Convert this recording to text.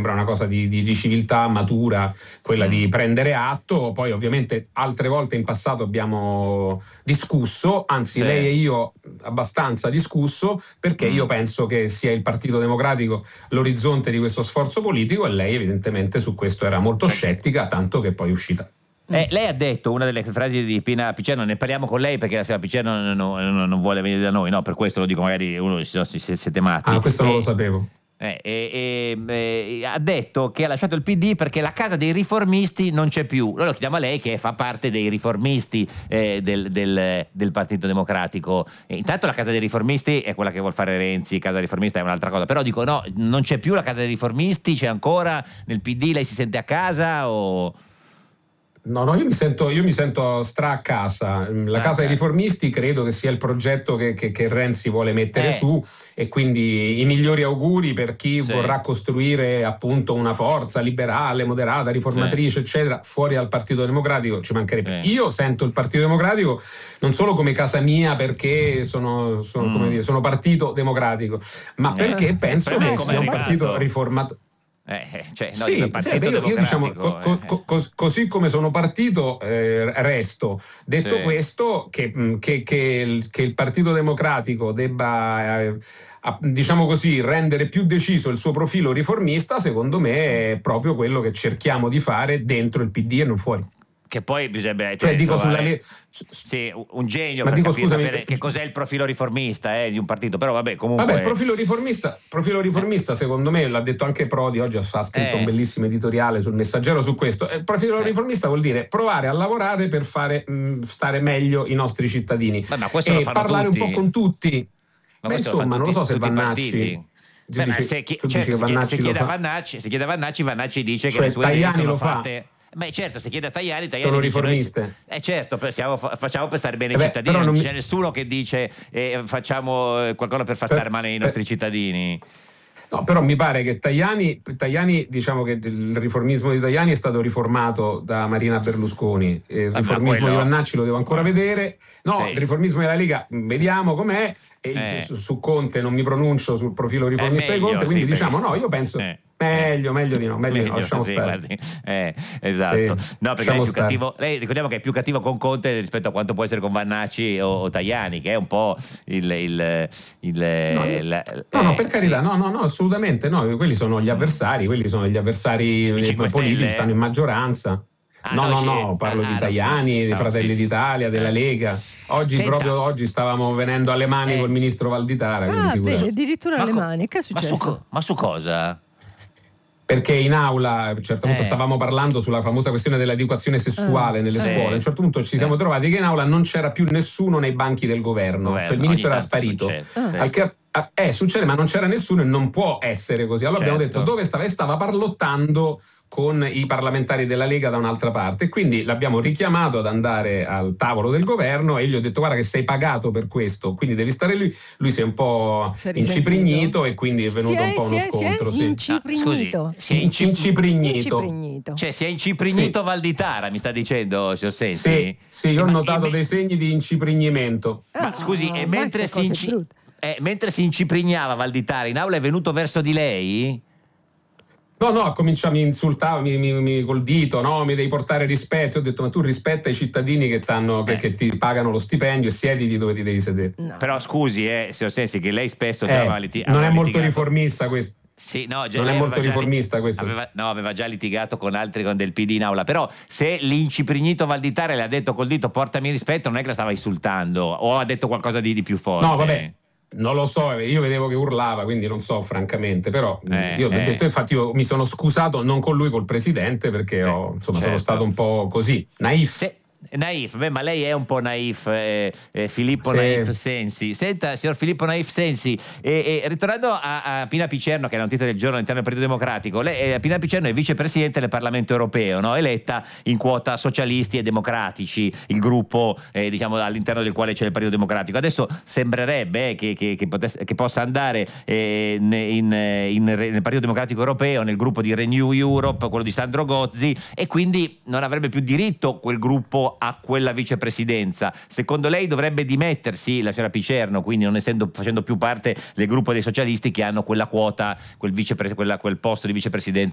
sembra una cosa di civiltà matura, quella di prendere atto. Poi ovviamente altre volte in passato abbiamo discusso, anzi lei e io abbastanza discusso, perché io penso che sia il Partito Democratico l'orizzonte di questo sforzo politico, e lei evidentemente su questo era molto scettica, tanto che poi è uscita. Lei ha detto una delle frasi di Pina Picerno, ne parliamo con lei perché la signora Picerno non vuole venire da noi, no? Per questo lo dico, magari uno siete matti. Questo non lo sapevo. Ha detto che ha lasciato il PD perché la casa dei riformisti non c'è più. Allora lo chiediamo a lei, che fa parte dei riformisti del Partito Democratico. Intanto la casa dei riformisti è quella che vuol fare Renzi, casa riformista è un'altra cosa, però dico no, non c'è più la casa dei riformisti, c'è ancora nel PD, lei si sente a casa o... No, io mi sento stra a casa. La casa dei riformisti credo che sia il progetto che Renzi vuole mettere su, e quindi i migliori auguri per chi vorrà costruire appunto una forza liberale, moderata, riformatrice, eccetera, fuori dal Partito Democratico, ci mancherebbe. Io sento il Partito Democratico non solo come casa mia perché sono Partito Democratico, ma perché penso che sia un partito riformato. Io diciamo così come sono partito resto. Detto questo, che il Partito Democratico debba diciamo così rendere più deciso il suo profilo riformista, secondo me è proprio quello che cerchiamo di fare dentro il PD e non fuori. Che poi bisogna un genio ma per dico, sapere che cos'è il profilo riformista di un partito, però comunque il profilo riformista secondo me, l'ha detto anche Prodi oggi, ha scritto un bellissimo editoriale sul Messaggero su questo. Il profilo riformista vuol dire provare a lavorare per fare stare meglio i nostri cittadini e parlare tutti. Un po' con tutti. Insomma, non lo so se Vannacci se chiede a Vannacci dice che le sue Tajani sono lo fatte. Certo, se chiede a Tajani sono riformiste. Certo, facciamo per stare bene i cittadini, non c'è nessuno che dice facciamo qualcosa per far stare male i nostri cittadini. No, però mi pare che Tajani, diciamo che il riformismo di Tajani è stato riformato da Marina Berlusconi, il riformismo di Vannacci lo devo ancora vedere. Il riformismo della Lega vediamo com'è, e su Conte non mi pronuncio sul profilo riformista di Conte, quindi io penso meglio di no, lasciamo stare. Guardi, esatto. No, perché lei è più cattivo. Lei, ricordiamo che è più cattivo con Conte rispetto a quanto può essere con Vannacci o Tajani, che è un po' per carità, no, assolutamente no, quelli sono gli avversari, politici, stanno in maggioranza. Parlo di Tajani, dei Fratelli d'Italia, della Lega. Oggi stavamo venendo alle mani col ministro Valditara. Addirittura alle mani, che è successo? Ma su cosa? Perché in aula a un certo punto stavamo parlando sulla famosa questione dell'educazione sessuale nelle scuole. A un certo punto ci siamo trovati che in aula non c'era più nessuno nei banchi del governo, cioè il ministro era sparito. Succede, ma non c'era nessuno e non può essere così. Allora abbiamo detto dove stava, e stava parlottando con i parlamentari della Lega da un'altra parte, e quindi l'abbiamo richiamato ad andare al tavolo del governo e gli ho detto guarda che sei pagato per questo, quindi devi stare lì. Lui si è un po' inciprignito e quindi è venuto un po' uno scontro. Si è inciprignito. Cioè si è inciprignito Valditara, mi sta dicendo, signor Sensi? Sì, io ho notato dei segni di inciprignimento. Ma scusi, e mentre si inciprignava Valditara in aula è venuto verso di lei? No, cominciava, mi insultava col dito, mi devi portare rispetto. Ho detto ma tu rispetta i cittadini che ti pagano lo stipendio e siediti dove ti devi sedere. No. Però scusi, signor Sensi, che lei spesso non è molto riformista questo. Sì, no, non è molto riformista questo. Aveva già litigato con altri del PD in aula, però se l'inciprignito Valditara le ha detto col dito portami rispetto, non è che la stava insultando o ha detto qualcosa di più forte. No, vabbè. Non lo so, io vedevo che urlava, quindi non so francamente, però io ho detto, infatti io mi sono scusato non con lui, col presidente, perché sono stato un po' così, naif. Naif, ma lei è un po' naif, Filippo Naif Sensi. Senta, signor Filippo Naif Sensi, ritornando a Pina Picerno, che è la notizia del giorno all'interno del Partito Democratico, Pina Picerno è vicepresidente del Parlamento Europeo, eletta in quota socialisti e democratici, il gruppo all'interno del quale c'è il Partito Democratico. Adesso sembrerebbe che possa andare nel Partito Democratico Europeo, nel gruppo di Renew Europe, quello di Sandro Gozzi, e quindi non avrebbe più diritto quel gruppo a quella vicepresidenza. Secondo lei dovrebbe dimettersi la signora Picerno, quindi non facendo più parte del gruppo dei socialisti che hanno quella quota, quel posto di vicepresidenza